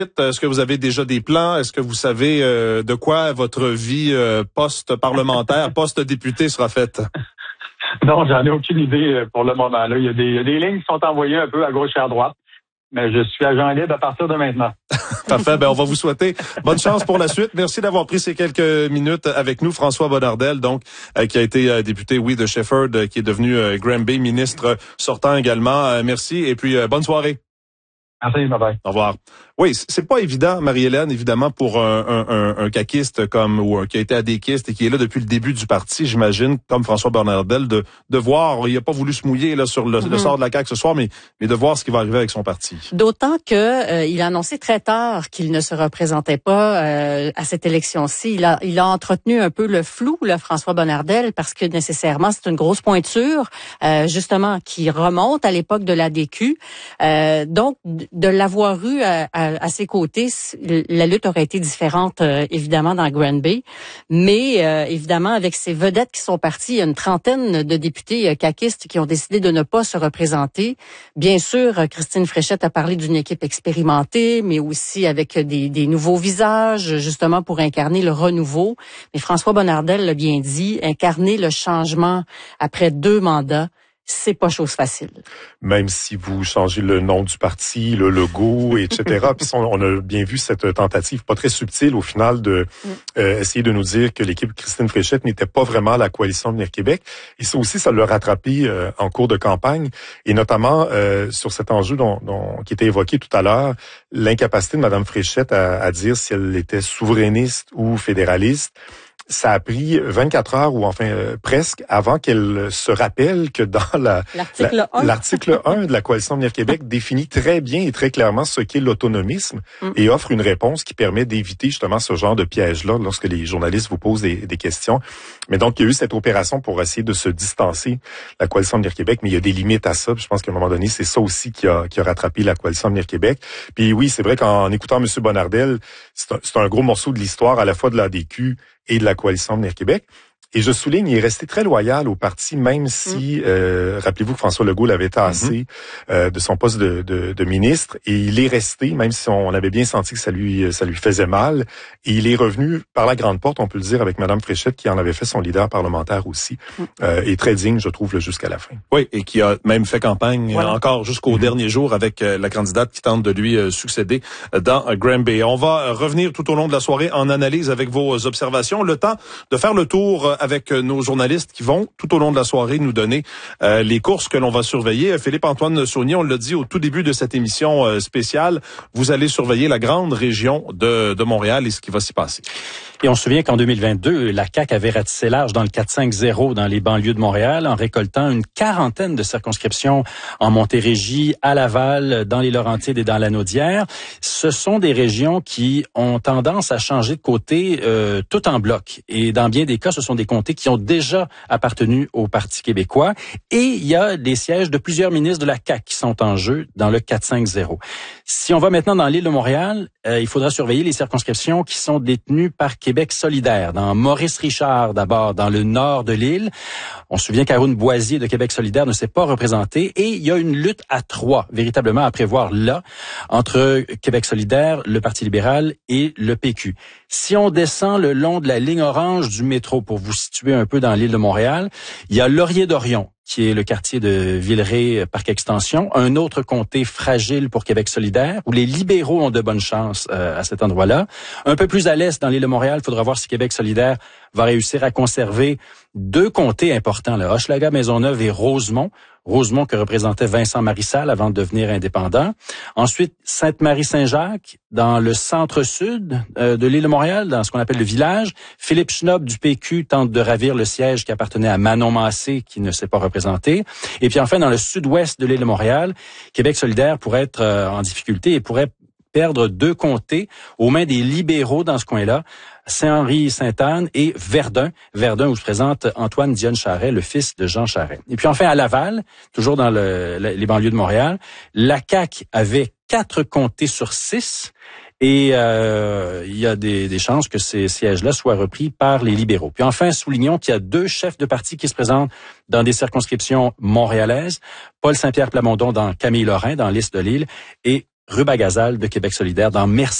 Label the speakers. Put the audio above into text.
Speaker 1: Est-ce que vous avez déjà des plans? Est-ce que vous savez de quoi votre vie post-parlementaire, post-député sera faite?
Speaker 2: Non, j'en ai aucune idée pour le moment. Là, il y a des lignes qui sont envoyées un peu à gauche et à droite, mais je suis agent libre à partir de maintenant.
Speaker 1: Parfait. On va vous souhaiter bonne chance pour la suite. Merci d'avoir pris ces quelques minutes avec nous. François Bonnardel, donc, qui a été député, de Shefford, qui est devenu Granby, ministre sortant également. Merci et puis bonne soirée.
Speaker 2: Merci, bye-bye.
Speaker 1: Au revoir. Oui, c'est pas évident, Marie-Hélène, évidemment, pour un caquiste qui a été adéquiste et qui est là depuis le début du parti, j'imagine, comme François Bonnardel, de voir, il a pas voulu se mouiller là sur le sort de la CAQ ce soir, mais de voir ce qui va arriver avec son parti.
Speaker 3: D'autant que il a annoncé très tard qu'il ne se représentait pas à cette élection-ci. Il a entretenu un peu le flou, là, François Bonnardel, parce que nécessairement c'est une grosse pointure, justement, qui remonte à l'époque de l'ADQ. Donc, de l'avoir eu à ses côtés, la lutte aurait été différente, évidemment, dans Granby. Mais, évidemment, avec ces vedettes qui sont parties, il y a une trentaine de députés caquistes qui ont décidé de ne pas se représenter. Bien sûr, Christine Fréchette a parlé d'une équipe expérimentée, mais aussi avec des nouveaux visages, justement, pour incarner le renouveau. Mais François Bonnardel l'a bien dit, incarner le changement après 2 mandats, c'est pas chose facile.
Speaker 4: Même si vous changez le nom du parti, le logo, etc. Puis on a bien vu cette tentative pas très subtile au final de essayer de nous dire que l'équipe Christine Fréchette n'était pas vraiment la coalition Avenir Québec. Et ça aussi, ça l'a rattrapé en cours de campagne. Et notamment sur cet enjeu qui était évoqué tout à l'heure, l'incapacité de Mme Fréchette à dire si elle était souverainiste ou fédéraliste. Ça a pris 24 heures ou presque avant qu'elle se rappelle que dans l'article 1 de la coalition Avenir Québec définit très bien et très clairement ce qu'est l'autonomisme et offre une réponse qui permet d'éviter justement ce genre de piège-là lorsque les journalistes vous posent des questions. Mais donc, il y a eu cette opération pour essayer de se distancer de la coalition Avenir Québec, mais il y a des limites à ça. Puis je pense qu'à un moment donné, c'est ça aussi qui a rattrapé la coalition Avenir Québec. Puis oui, c'est vrai qu'en écoutant M. Bonnardel, c'est un gros morceau de l'histoire à la fois de l'ADQ et de la coalition Avenir Québec. Et je souligne, il est resté très loyal au parti, même si, rappelez-vous que François Legault l'avait tassé de son poste de ministre, et il est resté, même si on avait bien senti que ça lui faisait mal, et il est revenu par la grande porte, on peut le dire, avec Mme Fréchette, qui en avait fait son leader parlementaire aussi, et très digne, je trouve, jusqu'à la fin.
Speaker 1: Oui, et qui a même fait campagne encore jusqu'au dernier jour avec la candidate qui tente de lui succéder dans Granby. On va revenir tout au long de la soirée en analyse avec vos observations. Le temps de faire le tour avec nos journalistes qui vont tout au long de la soirée nous donner les courses que l'on va surveiller. Philippe-Antoine Saunier, on l'a dit au tout début de cette émission spéciale, vous allez surveiller la grande région de Montréal et ce qui va s'y passer.
Speaker 5: Et on se souvient qu'en 2022, la CAQ avait ratissé large dans le 4-5-0 dans les banlieues de Montréal en récoltant une quarantaine de circonscriptions en Montérégie, à Laval, dans les Laurentides et dans l'Anaudière. Ce sont des régions qui ont tendance à changer de côté tout en bloc. Et dans bien des cas, ce sont des comtés qui ont déjà appartenu au Parti québécois. Et il y a des sièges de plusieurs ministres de la CAQ qui sont en jeu dans le 4-5-0. Si on va maintenant dans l'île de Montréal, il faudra surveiller les circonscriptions qui sont détenues par Québec solidaire, dans Maurice-Richard d'abord, dans le nord de l'île. On se souvient qu'Haroun Boisier de Québec solidaire ne s'est pas représenté et il y a une lutte à 3, véritablement à prévoir là, entre Québec solidaire, le Parti libéral et le PQ. Si on descend le long de la ligne orange du métro pour vous situer un peu dans l'île de Montréal, il y a Laurier-Dorion, qui est le quartier de Villeray-Parc-Extension, un autre comté fragile pour Québec solidaire, où les libéraux ont de bonnes chances à cet endroit-là. Un peu plus à l'est, dans l'île de Montréal, il faudra voir si Québec solidaire va réussir à conserver 2 comtés importants, là, Hochelaga-Maisonneuve et Rosemont. Rosemont que représentait Vincent Marissal avant de devenir indépendant. Ensuite, Sainte-Marie-Saint-Jacques, dans le centre-sud de l'île de Montréal, dans ce qu'on appelle le village. Philippe Schnob du PQ tente de ravir le siège qui appartenait à Manon Massé, qui ne s'est pas représenté. Et puis enfin, dans le sud-ouest de l'île de Montréal, Québec solidaire pourrait être en difficulté et pourrait perdre 2 comtés aux mains des libéraux dans ce coin-là, Saint-Henri-Sainte-Anne et Verdun. Verdun où se présente Antoine Dionne-Charest, le fils de Jean Charest. Et puis enfin à Laval, toujours dans les banlieues de Montréal, la CAQ avait 4 comtés sur 6 et il y a des chances que ces sièges-là soient repris par les libéraux. Puis enfin, soulignons qu'il y a 2 chefs de parti qui se présentent dans des circonscriptions montréalaises, Paul Saint-Pierre Plamondon dans Camille-Lorrain, dans l'est de l'île, et Rubagazal de Québec solidaire dans Merci.